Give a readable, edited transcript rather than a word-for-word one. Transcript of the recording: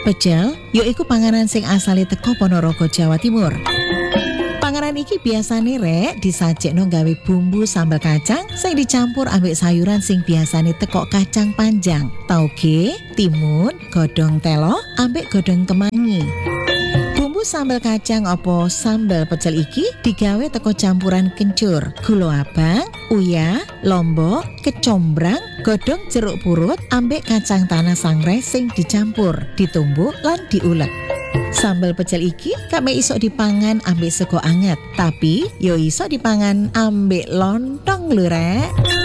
Pecel yaiku panganan sing asale teko Ponorogo, Jawa Timur. Panganan iki biasane rek disajekno gawe bumbu sambal kacang sing dicampur ambek sayuran sing biasane teko kacang panjang, tauge, timun, godhong telo, ambek godhong kemangi. Bumbu sambal kacang apa sambal pecel iki digawe teko campuran kencur, gula abang, uyah, lombok, kecombrang, godhong jeruk purut, ambek kacang tanah sangrai sing dicampur, ditumbuk lan diulek. Sambal pecel iki kame iso dipangan ambek sego anget, tapi yo iso dipangan ambek lontong lho rek.